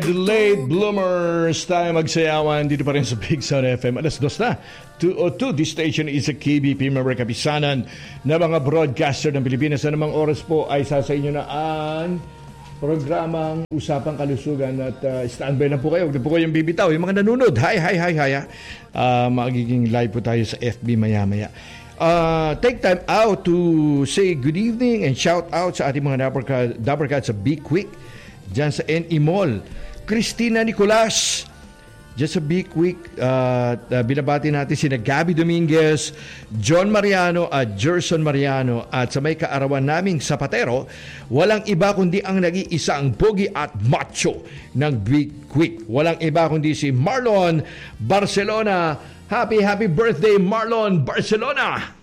The late bloomers tayo magsayawan dito pa rin sa Big Sound FM. Alas 2 na. 2:02. This station is a KBP member kapisanan na mga broadcaster ng Pilipinas. Sa namang oras po ay sa inyo na ang programang Usapang Kalusugan at standby na po kayo. Huwag na po kayong bibitaw. Yung mga nanonood, hi. Magiging live po tayo sa FB maya-maya. Take time out to say good evening and shout out sa ating mga Dappercats sa Be Quick dyan sa NE Mall. Christina Nicolas dyan sa Be Quick. Binabati natin sina Gabby Dominguez, John Mariano at Jerson Mariano. At sa may kaarawan naming sapatero, walang iba kundi ang nag-iisang pogi at macho ng Be Quick. Walang iba kundi si Marlon Barcelona. Happy birthday, Marlon Barcelona!